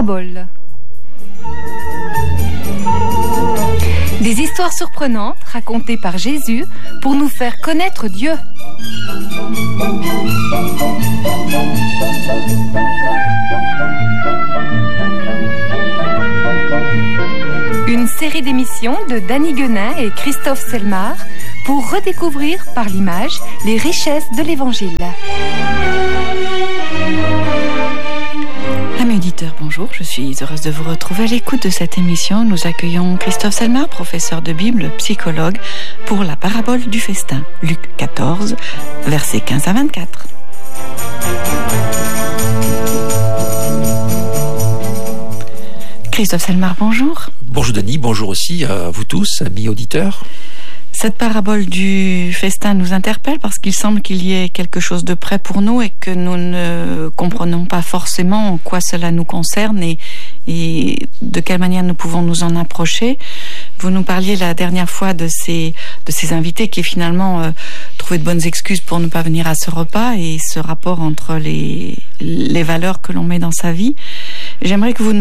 paraboles. Des histoires surprenantes racontées par Jésus pour nous faire connaître Dieu. Une série d'émissions de Danny Guenin et Christophe Selmar pour redécouvrir par l'image les richesses de l'Évangile. Amis auditeurs, bonjour, je suis heureuse de vous retrouver à l'écoute de cette émission. Nous accueillons Christophe Selmar, professeur de Bible, psychologue, pour la parabole du festin, Luc 14, versets 15 à 24. Christophe Selmar, bonjour. Bonjour Denis, bonjour aussi à vous tous, amis auditeurs. Cette parabole du festin nous interpelle parce qu'il semble qu'il y ait quelque chose de près pour nous et que nous ne comprenons pas forcément en quoi cela nous concerne et de quelle manière nous pouvons nous en approcher. Vous nous parliez la dernière fois de ces invités qui finalement trouvaient de bonnes excuses pour ne pas venir à ce repas et ce rapport entre les valeurs que l'on met dans sa vie. J'aimerais que vous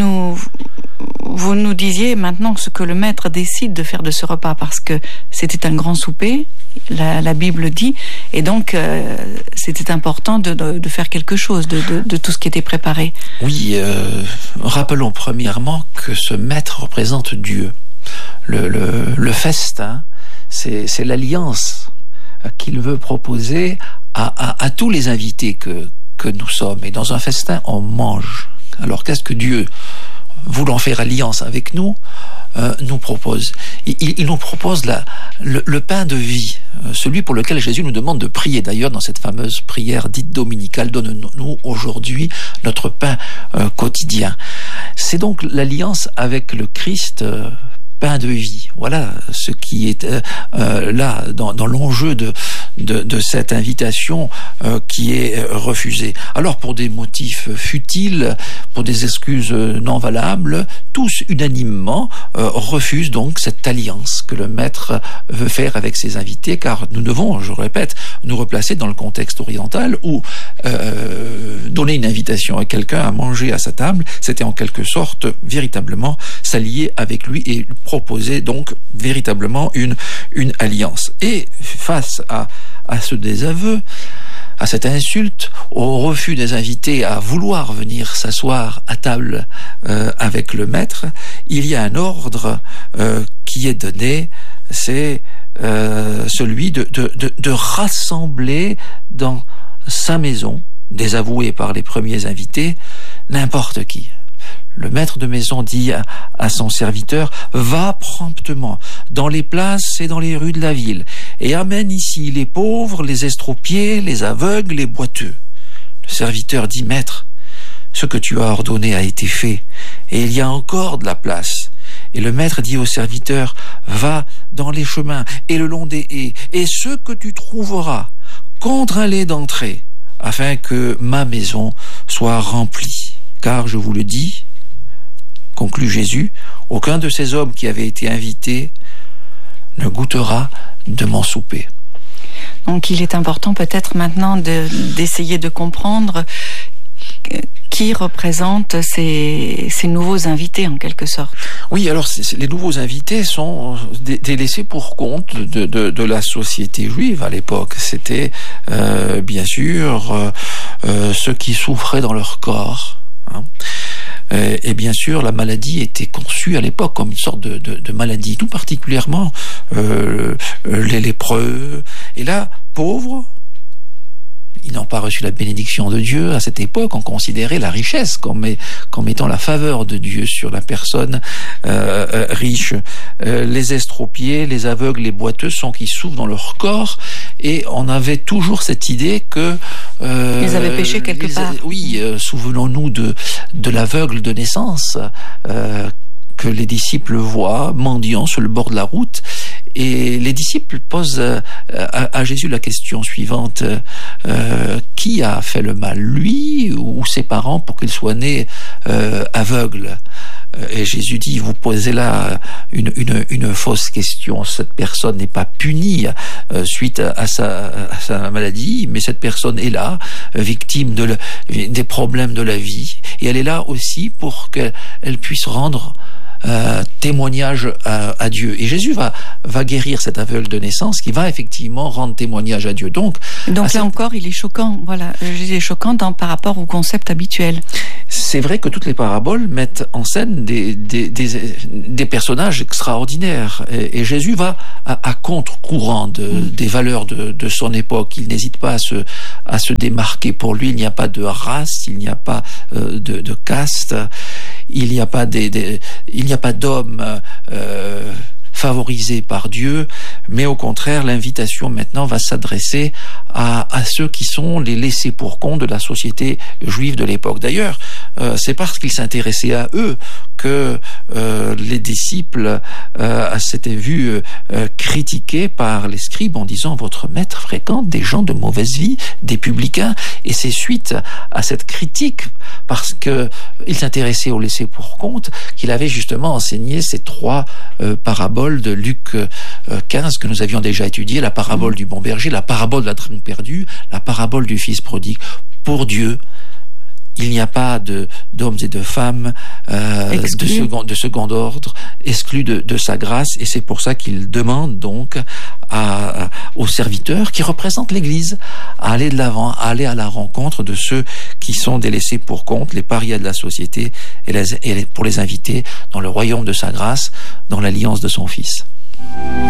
nous disiez maintenant ce que le maître décide de faire de ce repas, parce que c'était un grand souper, la Bible dit, et donc c'était important de faire quelque chose de tout ce qui était préparé. Oui, rappelons premièrement que ce maître représente Dieu. Le festin, c'est l'alliance qu'il veut proposer à tous les invités que nous sommes. Et dans un festin, on mange. Alors qu'est-ce que Dieu, voulant faire alliance avec nous, nous propose? Il nous propose le pain de vie, celui pour lequel Jésus nous demande de prier. D'ailleurs, dans cette fameuse prière dite dominicale, donne-nous aujourd'hui notre pain quotidien. C'est donc l'alliance avec le Christ, pain de vie. Voilà ce qui est là dans l'enjeu de cette invitation qui est refusée. Alors pour des motifs futiles, pour des excuses non valables, tous unanimement refusent donc cette alliance que le maître veut faire avec ses invités, car nous devons, je répète, nous replacer dans le contexte oriental où donner une invitation à quelqu'un à manger à sa table, c'était en quelque sorte véritablement s'allier avec lui et proposer donc véritablement une alliance. Et face à ce désaveu, à cette insulte, au refus des invités à vouloir venir s'asseoir à table avec le maître, il y a un ordre qui est donné, c'est celui de rassembler dans sa maison, désavoué par les premiers invités, n'importe qui. Le maître de maison dit à son serviteur: « Va promptement dans les places et dans les rues de la ville, et amène ici les pauvres, les estropiés, les aveugles, les boiteux. » Le serviteur dit: « Maître, ce que tu as ordonné a été fait, et il y a encore de la place. » Et le maître dit au serviteur: « Va dans les chemins et le long des haies, et ce que tu trouveras, contrains-les d'entrer, afin que ma maison soit remplie. Car je vous le dis, conclut Jésus, aucun de ces hommes qui avaient été invités ne goûtera de mon souper. » Donc il est important peut-être maintenant d'essayer de comprendre qui représente ces nouveaux invités en quelque sorte. Oui, alors les nouveaux invités sont des laissés pour compte de la société juive à l'époque. C'était bien sûr ceux qui souffraient dans leur corps, hein. Et bien sûr, la maladie était conçue à l'époque comme une sorte de maladie, tout particulièrement les lépreux. Et là, pauvres, ils n'ont pas reçu la bénédiction de Dieu. À cette époque, on considérait la richesse comme étant la faveur de Dieu sur la personne riche. Les estropiés, les aveugles, les boiteux sont qui souffrent dans leur corps, et on avait toujours cette idée que ils avaient péché quelque part. Oui, souvenons-nous de l'aveugle de naissance que les disciples voient mendiant sur le bord de la route. Et les disciples posent à Jésus la question suivante: qui a fait le mal, lui ou ses parents, pour qu'il soit né aveugle? Et Jésus dit, vous posez là une fausse question. Cette personne n'est pas punie suite à sa maladie, mais cette personne est là, victime des problèmes de la vie. Et elle est là aussi pour qu'elle puisse rendre témoignage à Dieu. Et Jésus va guérir cet aveugle de naissance qui va effectivement rendre témoignage à Dieu. Donc là encore, il est choquant. Voilà, Jésus est choquant par rapport au concept habituel. C'est vrai que toutes les paraboles mettent en scène des personnages extraordinaires. Et Jésus va à contre-courant des valeurs de son époque. Il n'hésite pas à se démarquer. Pour lui, il n'y a pas de race, il n'y a pas de caste, il n'y a pas d'homme favorisé par Dieu, mais au contraire, l'invitation maintenant va s'adresser à ceux qui sont les laissés pour compte de la société juive de l'époque. D'ailleurs, c'est parce qu'il s'intéressait à eux que les disciples s'étaient vus critiqués par les scribes en disant « Votre maître fréquente des gens de mauvaise vie, des publicains ». Et c'est suite à cette critique, parce qu'il s'intéressait aux laissés pour compte, qu'il avait justement enseigné ces 3 paraboles de Luc 15 que nous avions déjà étudiées, la parabole du bon berger, la parabole de la drachme perdue, la parabole du fils prodigue. Pour Dieu, il n'y a pas d'hommes et de femmes de second ordre exclus de sa grâce, et c'est pour ça qu'il demande donc aux serviteurs qui représentent l'Église à aller de l'avant, à aller à la rencontre de ceux qui sont délaissés pour compte, les parias de la société, et pour les inviter dans le royaume de sa grâce, dans l'alliance de son Fils.